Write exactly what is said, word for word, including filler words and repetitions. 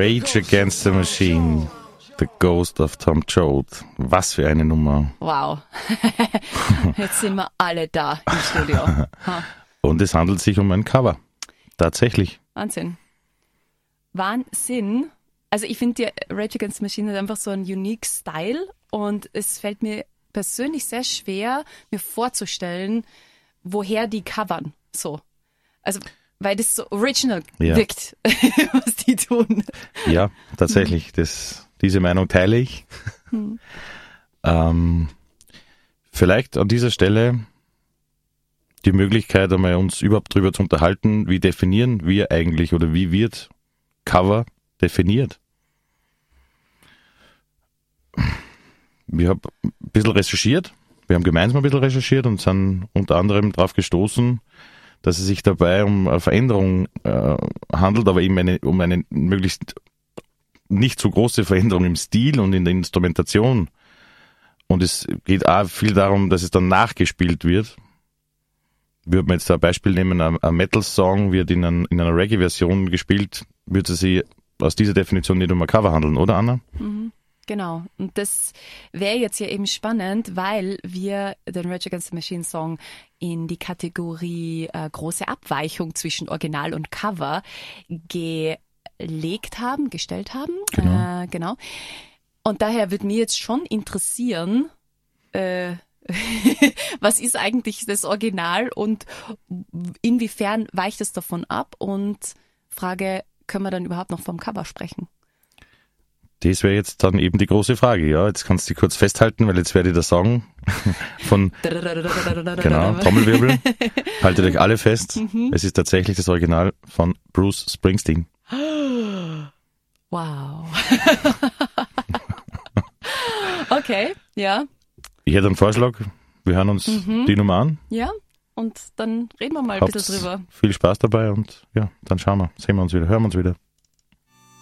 Rage Against the Machine, The Ghost of Tom Joad. Was für eine Nummer. Wow. Jetzt sind wir alle da im Studio. Ha. Und es handelt sich um ein Cover. Tatsächlich. Wahnsinn. Wahnsinn. Also ich finde, die Rage Against the Machine hat einfach so einen unique Style und es fällt mir persönlich sehr schwer, mir vorzustellen, woher die covern. So. Also, weil das so original ja. wirkt, was die tun. Ja, tatsächlich. Das, diese Meinung teile ich. Hm. ähm, vielleicht an dieser Stelle die Möglichkeit, einmal uns überhaupt darüber zu unterhalten, wie definieren wir eigentlich oder wie wird Cover definiert? Wir haben ein bisschen recherchiert, wir haben gemeinsam ein bisschen recherchiert und sind unter anderem darauf gestoßen, dass es sich dabei um eine Veränderung äh, handelt, aber eben eine, um eine möglichst nicht so große Veränderung im Stil und in der Instrumentation. Und es geht auch viel darum, dass es dann nachgespielt wird. Würde man jetzt ein Beispiel nehmen, ein, ein Metal-Song wird in, ein, in einer Reggae-Version gespielt, würde es sich aus dieser Definition nicht um ein Cover handeln, oder Anna? Mhm. Genau, und das wäre jetzt ja eben spannend, weil wir den Rage Against the Machine Song in die Kategorie äh, große Abweichung zwischen Original und Cover gelegt haben, gestellt haben. Genau. Äh, genau. Und daher würde mir jetzt schon interessieren, äh, was ist eigentlich das Original und inwiefern weicht es davon ab? Und Frage, können wir dann überhaupt noch vom Cover sprechen? Das wäre jetzt dann eben die große Frage, ja. Jetzt kannst du dich kurz festhalten, weil jetzt werde ich der Song von, genau, Trommelwirbel. Haltet euch alle fest. Mhm. Es ist tatsächlich das Original von Bruce Springsteen. Wow. Okay, ja. Ich hätte einen Vorschlag. Wir hören uns mhm. die Nummer an. Ja, und dann reden wir mal ein Habt bisschen drüber. Viel Spaß dabei und ja, dann schauen wir, sehen wir uns wieder, hören wir uns wieder.